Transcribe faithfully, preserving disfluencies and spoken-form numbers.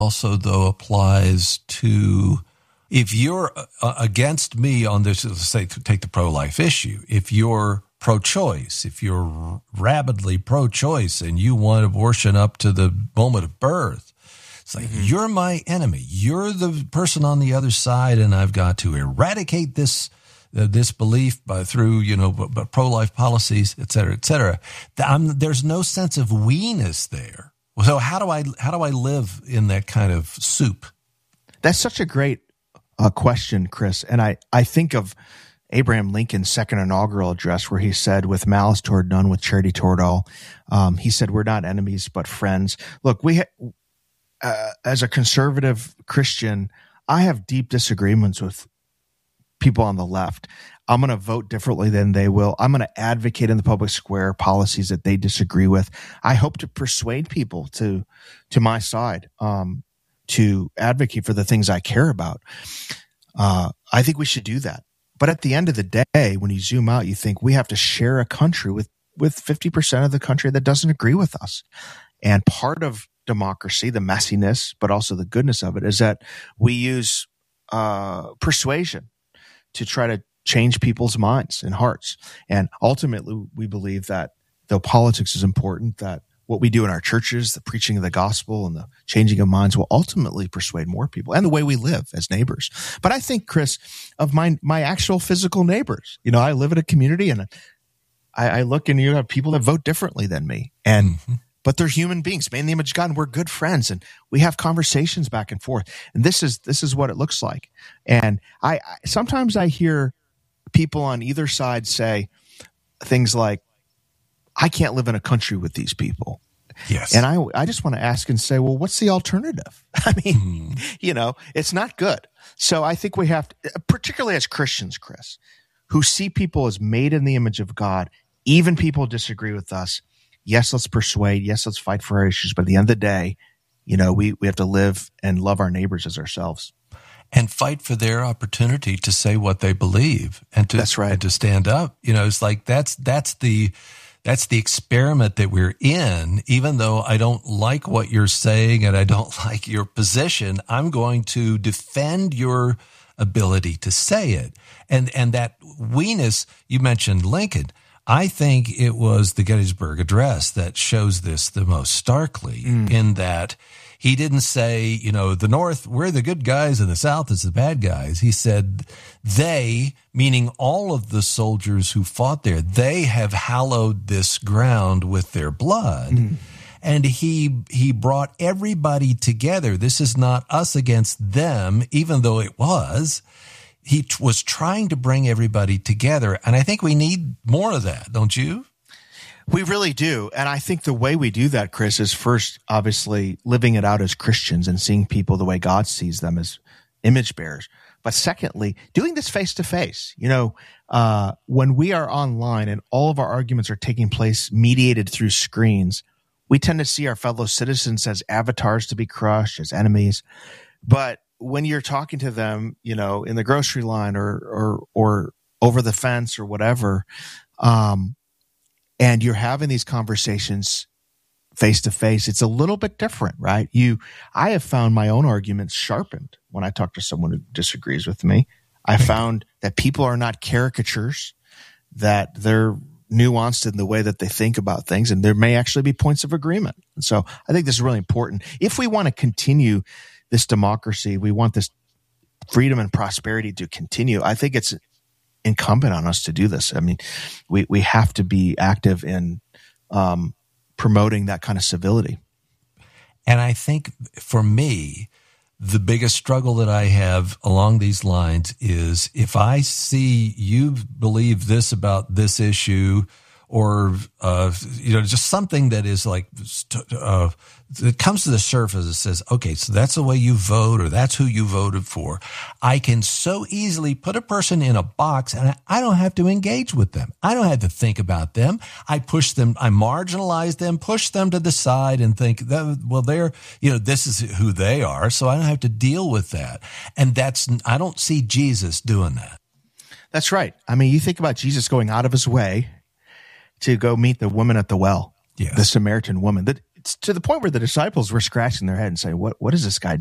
also, though, applies to if you're uh, against me on this, let's say, take the pro-life issue. If you're pro-choice, if you're rabidly pro-choice and you want abortion up to the moment of birth, it's like, mm-hmm. you're my enemy. You're the person on the other side, and I've got to eradicate this uh, this belief by through, you know, b- b- pro-life policies, et cetera, et cetera. I'm, there's no sense of we-ness there. So how do I how do I live in that kind of soup? That's such a great uh, question, Chris. And I, I think of Abraham Lincoln's second inaugural address where he said, with malice toward none, with charity toward all. Um, he said, we're not enemies, but friends. Look, we ha- uh, as a conservative Christian, I have deep disagreements with people on the left. I'm going to vote differently than they will. I'm going to advocate in the public square policies that they disagree with. I hope to persuade people to to my side, um, to advocate for the things I care about. Uh, I think we should do that. But at the end of the day, when you zoom out, you think we have to share a country with, with fifty percent of the country that doesn't agree with us. And part of democracy, the messiness, but also the goodness of it, is that we use uh, persuasion to try to change people's minds and hearts. And ultimately, we believe that though politics is important, that what we do in our churches, the preaching of the gospel and the changing of minds will ultimately persuade more people, and the way we live as neighbors. But I think, Chris, of my my actual physical neighbors, you know, I live in a community, and I, I look and you have people that vote differently than me, and mm-hmm. but they're human beings made in the image of God, and we're good friends, and we have conversations back and forth. And this is this is what it looks like. And I, I sometimes I hear people on either side say things like, I can't live in a country with these people. Yes. And I I just want to ask and say, well, what's the alternative? I mean, mm. you know, it's not good. So I think we have to, particularly as Christians, Chris, who see people as made in the image of God, even people disagree with us. Yes, let's persuade. Yes, let's fight for our issues. But at the end of the day, you know, we, we have to live and love our neighbors as ourselves. And fight for their opportunity to say what they believe and to, that's right. and to stand up. You know, it's like that's that's the that's the experiment that we're in. Even though I don't like what you're saying and I don't like your position, I'm going to defend your ability to say it. And and that we-ness, you mentioned Lincoln. I think it was the Gettysburg Address that shows this the most starkly, mm. in that he didn't say, you know, the North, we're the good guys and the South is the bad guys. He said they, meaning all of the soldiers who fought there, they have hallowed this ground with their blood. Mm. And he he brought everybody together. This is not us against them, even though it was. He t- was trying to bring everybody together. And I think we need more of that, don't you? We really do. And I think the way we do that, Chris, is first, obviously, living it out as Christians and seeing people the way God sees them as image bearers. But secondly, doing this face to face. You know, uh, when we are online and all of our arguments are taking place mediated through screens, we tend to see our fellow citizens as avatars to be crushed, as enemies. But when you're talking to them, you know, in the grocery line or or or over the fence or whatever, um, and you're having these conversations face to face, it's a little bit different, right? You, I have found my own arguments sharpened when I talk to someone who disagrees with me. I found that people are not caricatures, that they're nuanced in the way that they think about things, and there may actually be points of agreement. And so I think this is really important. If we want to continue this democracy, we want this freedom and prosperity to continue, I think it's incumbent on us to do this. I mean, we, we have to be active in um, promoting that kind of civility. And I think for me, the biggest struggle that I have along these lines is if I see you believe this about this issue, or, uh, you know, just something that is like, uh, it comes to the surface. It says, okay, so that's the way you vote, or that's who you voted for. I can so easily put a person in a box, and I don't have to engage with them. I don't have to think about them. I push them, I marginalize them, push them to the side and think that, well, they're, you know, this is who they are. So I don't have to deal with that. And that's, I don't see Jesus doing that. That's right. I mean, you think about Jesus going out of his way to go meet the woman at the well, yes. the Samaritan woman. That it's to the point where the disciples were scratching their head and saying, "What what is this guy